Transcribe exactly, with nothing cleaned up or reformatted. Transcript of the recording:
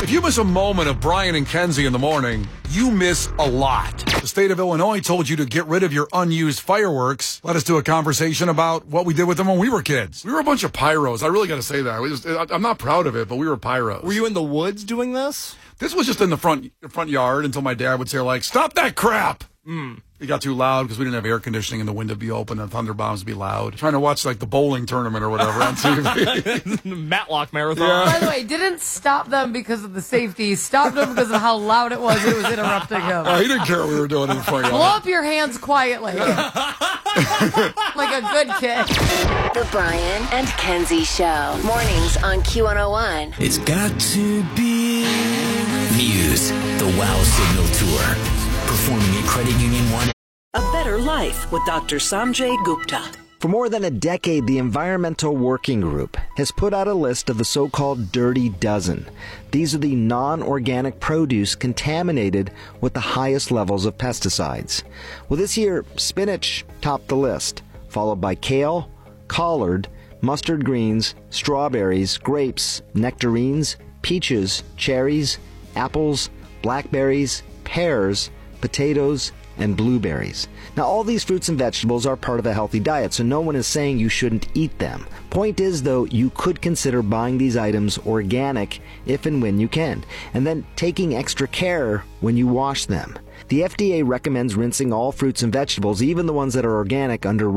If you miss a moment of Brian and Kenzie in the morning, you miss a lot. The state of Illinois told you to get rid of your unused fireworks. Let us do a conversation about what we did with them when we were kids. We were a bunch of pyros. I really got to say that. We just, I'm not proud of it, but we were pyros. Were you in the woods doing this? This was just in the front front yard until my dad would say, like, stop that crap. Mm. It got too loud because we didn't have air conditioning and the window would be open and thunder bombs would be loud. Trying to watch, like, the bowling tournament or whatever on T V. Matlock Marathon. Yeah. By the way, didn't stop them because of the safety. Stopped them because of how loud it was. It was interrupting him. Uh, he didn't care what we were doing in the front yard. Blow up your hands quietly. Like a good kid. The Brian and Kenzie Show. Mornings on Q one oh one. It's got to be Muse, the Wow Signal Tour. Performing at Credit Union One. A Better Life with Doctor Sanjay Gupta. For more than a decade, the Environmental Working Group has put out a list of the so-called Dirty Dozen. These are the non-organic produce contaminated with the highest levels of pesticides. Well, this year, spinach topped the list, followed by kale, collard, mustard greens, strawberries, grapes, nectarines, peaches, cherries, apples, blackberries, pears, potatoes, and blueberries. Now, all these fruits and vegetables are part of a healthy diet, so no one is saying you shouldn't eat them. Point is, though, you could consider buying these items organic if and when you can, and then taking extra care when you wash them. The F D A recommends rinsing all fruits and vegetables, even the ones that are organic, under